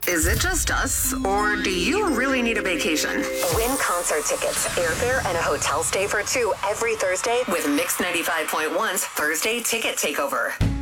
Is it just us, or do you really need a vacation? Win concert tickets, airfare, and a hotel stay for two every Thursday with Mix 95.1's Thursday Ticket Takeover.